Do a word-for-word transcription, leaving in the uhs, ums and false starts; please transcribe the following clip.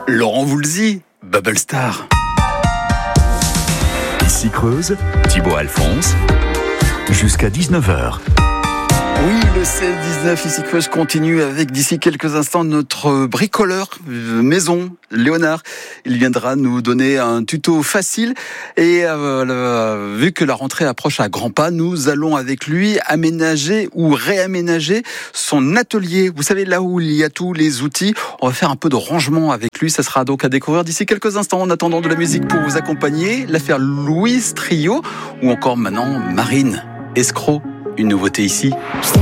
Laurent Voulzy, Bubble Star. Ici Creuse, Thibaut Alphonse, jusqu'à dix-neuf heures. Oui, le seize dix-neuf, ici Creuse continue avec d'ici quelques instants notre bricoleur maison, Léonard. Il viendra nous donner un tuto facile et euh, vu que la rentrée approche à grands pas, nous allons avec lui aménager ou réaménager son atelier. Vous savez, là où il y a tous les outils, on va faire un peu de rangement avec lui. Ça sera donc à découvrir d'ici quelques instants. En attendant de la musique pour vous accompagner, l'affaire Louise Trio ou encore maintenant Marine Escroc. Une nouveauté ici.